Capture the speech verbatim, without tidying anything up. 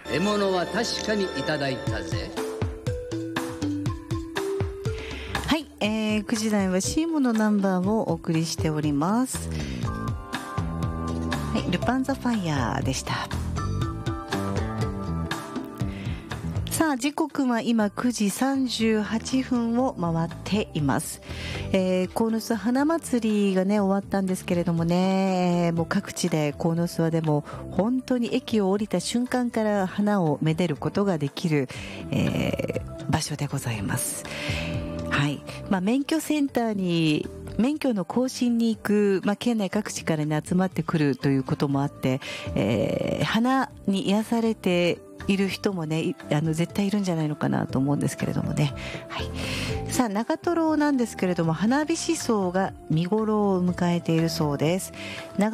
獲物は確かにいただいたぜ。 はい、えー、くじ台はシーモのナンバーをお送りしております。はい、ルパンザファイヤーでした。さあ時刻は今くじさんじゅうはっぷんを回っています。えー、鴻巣花祭りがね終わったんですけれどもね、もう各地で鴻巣はでも本当に駅を降りた瞬間から花をめでることができる、えー、場所でございます。はい、まあ、免許センターに免許の更新に行く、まあ、県内各地から、ね、集まってくるということもあって、えー、花に癒されている人もねあの絶対いるんじゃないのかなと思うんですけれどもね、はい、さあ長瀞なんですけれども花火思想が見頃を迎えているそうです。長